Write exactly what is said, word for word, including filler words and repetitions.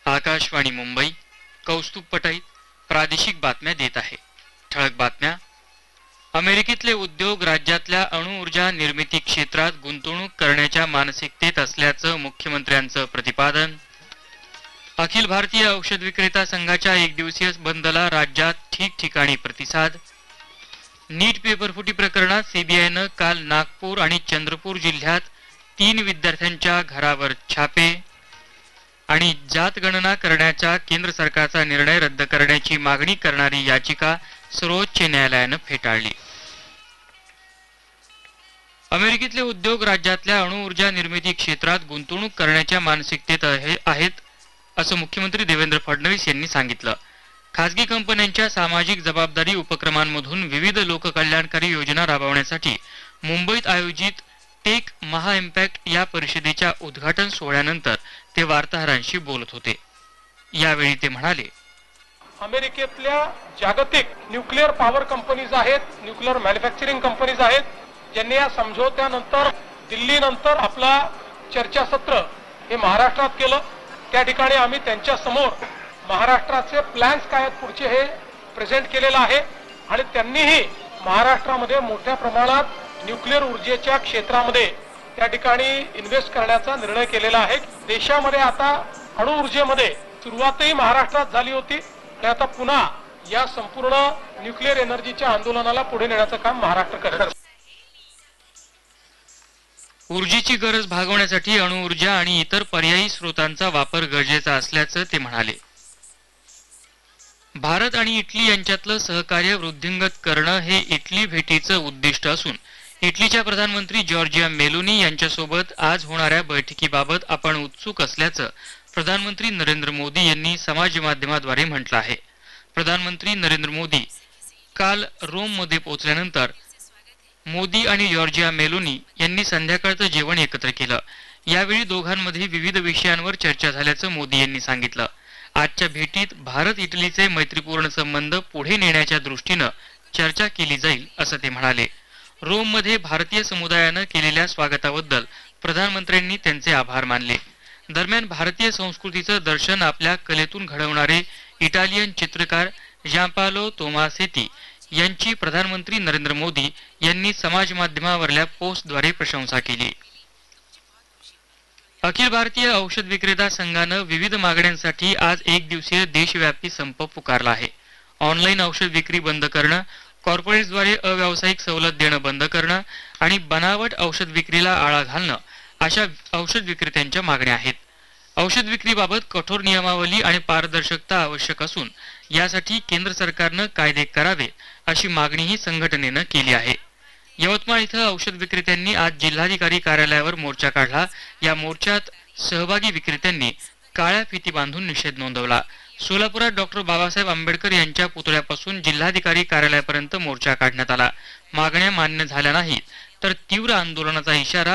आकाशवाणी मुंबई कौस्तुभ पटाईत प्रादेशिक बातम्या देत आहे. ठळक बातम्या. अमेरिकेतले उद्योग राज्यातल्या अणुऊर्जा निर्मिती क्षेत्रात गुंतवणूक करण्याच्या मानसिकतेत असल्याचं मुख्यमंत्र्यांचं प्रतिपादन. अखिल भारतीय औषध विक्रेता संघाच्या एक दिवसीय बंदला राज्यात ठिकठिकाणी प्रतिसाद. नीट पेपरफुटी प्रकरणात सीबीआयनं काल नागपूर आणि चंद्रपूर जिल्ह्यात तीन विद्यार्थ्यांच्या घरावर छापे. आणि जात गणना करण्याचा केंद्र सरकारचा निर्णय रद्द करण्याची मागणी करणारी याचिका सर्वोच्च न्यायालयानं फेटाळली. अमेरिकेतले उद्योग राज्यातल्या अणुऊर्जा निर्मिती क्षेत्रात गुंतवणूक करण्याच्या मानसिकतेत आहेत असं मुख्यमंत्री देवेंद्र फडणवीस यांनी सांगितलं. खासगी कंपन्यांच्या सामाजिक जबाबदारी उपक्रमांमधून विविध लोककल्याणकारी योजना राबवण्यासाठी मुंबईत आयोजित टेक महा इम्पॅक्ट या परिषदेच्या उद्घाटन सोहळ्यानंतर ते वार्ताहरांशी बोलत होते. यावेळी ते म्हणाले, अमेरिकेतल्या जागतिक न्यूक्लिअर पॉवर कंपनीज आहेत, न्यूक्लिअर मॅन्युफॅक्चरिंग कंपनीज आहेत, ज्यांनी या समझोत्यानंतर दिल्ली नंतर आपला चर्चासत्र हे महाराष्ट्रात केलं. त्या ठिकाणी आम्ही त्यांच्या समोर महाराष्ट्राचे प्लॅन्स काय आहेत पुढचे हे प्रेझेंट केलेलं आहे आणि त्यांनीही महाराष्ट्रामध्ये मोठ्या प्रमाणात न्यूक्लिअर ऊर्जेच्या क्षेत्रामध्ये त्या ठिकाणी इन्व्हेस्ट करण्याचा निर्णय केलेला आहे. देशामध्ये आता अणुऊर्जेमध्ये सुरुवातही महाराष्ट्रात झाली होती आणि आता पुन्हा या संपूर्ण न्यूक्लिअर एनर्जीच्या आंदोलनाला पुढे नेण्याचं काम महाराष्ट्र करत आहे. ऊर्जेची गरज भागवण्यासाठी अणुऊर्जा आणि इतर पर्यायी स्रोतांचा वापर गरजेचा असल्याचं ते म्हणाले. भारत आणि इटली यांच्यातलं सहकार्य वृद्धिंगत करणं हे इटली भेटीचं उद्दिष्ट असून इटलीच्या प्रधानमंत्री जॉर्जिया मेलोनी यांच्यासोबत आज होणाऱ्या बैठकीबाबत आपण उत्सुक असल्याचं प्रधानमंत्री नरेंद्र मोदी यांनी समाज माध्यमाद्वारे म्हटलं आहे. प्रधानमंत्री नरेंद्र मोदी काल रोममध्ये पोहोचल्यानंतर मोदी आणि जॉर्जिया मेलोनी यांनी संध्याकाळचं जेवण एकत्र केलं. यावेळी दोघांमध्ये विविध विषयांवर चर्चा झाल्याचं मोदी यांनी सांगितलं. आजच्या भेटीत भारत इटलीचे मैत्रीपूर्ण संबंध पुढे नेण्याच्या दृष्टीनं चर्चा केली जाईल असं ते म्हणाले. रोममध्ये भारतीय समुदायानं केलेल्या स्वागताबद्दल प्रधानमंत्र्यांनी त्यांचे आभार मानले. दरम्यान भारतीय संस्कृतीचं दर्शन आपल्या कलेतून घडवणारे इटालियन चित्रकार जांपालो तोमासेती यांची प्रधानमंत्री नरेंद्र मोदी यांनी समाज माध्यमावरल्या पोस्टद्वारे प्रशंसा केली. अखिल भारतीय औषध विक्रेता संघानं विविध मागण्यांसाठी आज एक दिवसीय देशव्यापी संप पुकारला आहे. ऑनलाईन औषध विक्री बंद करणं, कॉर्पोरेट्सद्वारे अव्यावसायिक सवलत देणं बंद करणं आणि बनावट औषध विक्रीला आळा घालणं अशा औषध विक्रेत्यांच्या मागण्या आहेत. औषध विक्रीबाबत कठोर नियमावली आणि पारदर्शकता आवश्यक असून यासाठी केंद्र सरकारनं कायदे करावे अशी मागणीही संघटनेनं केली आहे. यवतमाळ इथं औषध विक्रेत्यांनी आज जिल्हाधिकारी कार्यालयावर मोर्चा काढला. या मोर्चात सहभागी विक्रेत्यांनी काळ्या फिती बांधून निषेध नोंदवला. सोलापुरात डॉक्टर बाबासाहेब आंबेडकर यांच्या पुतळ्यापासून जिल्हाधिकारी कार्यालयापर्यंत मोर्चा काढण्यात आला. मागण्या मान्य झाल्या नाहीत तर तीव्र आंदोलनाचा इशारा